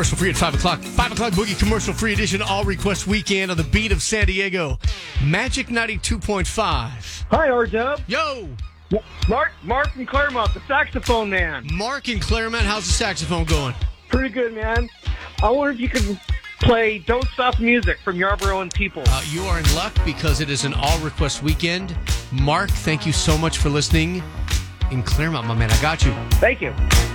Commercial free at 5 o'clock. 5 o'clock Boogie commercial free edition, all request weekend on the beat of San Diego. Magic 92.5. Hi, R-Dub. Yo! Mark from Claremont, the saxophone man. Mark in Claremont, how's the saxophone going? Pretty good, man. I wonder if you could play Don't Stop Music from Yarborough and People. You are in luck because it is an all request weekend. Mark, thank you so much for listening in Claremont, my man. I got you. Thank you.